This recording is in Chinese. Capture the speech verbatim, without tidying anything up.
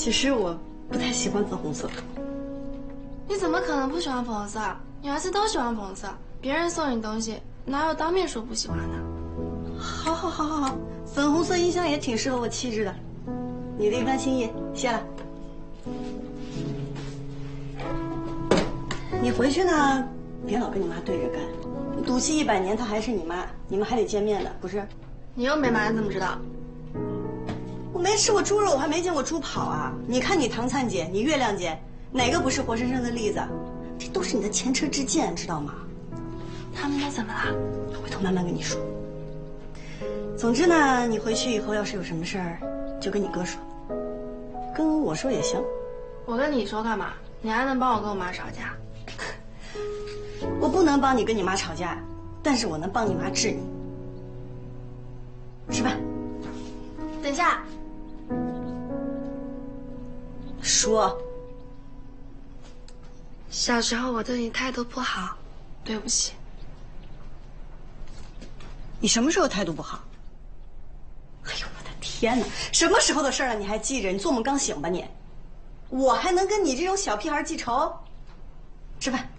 其实我不太喜欢粉红色。 你怎么可能不喜欢粉红色？女孩子都喜欢粉红色。别人送你东西，哪有当面说不喜欢的？ 好，好，好，好，好，粉红色音箱也挺适合我气质的。你的一番心意，谢了。你回去呢，别老跟你妈对着干。赌气一百年，她还是你妈，你们还得见面的，不是？ 你又没妈，你怎么知道？ 我没吃过猪肉，我还没见过猪跑啊！你看你唐灿姐，你月亮姐，哪个不是活生生的例子？这都是你的前车之鉴，知道吗？ 他们都怎么了？ 回头慢慢跟你说。总之呢，你回去以后要是有什么事儿，就跟你哥说，跟我说也行。 我跟你说干嘛？你还能帮我跟我妈吵架？ 我不能帮你跟你妈吵架，但是我能帮你妈治你。吃饭。 等一下。 说。 小时候我对你态度不好，对不起。 你什么时候态度不好？哎呦我的天哪！什么时候的事儿了你还记着？你做梦刚醒吧你？我还能跟你这种小屁孩记仇？吃饭。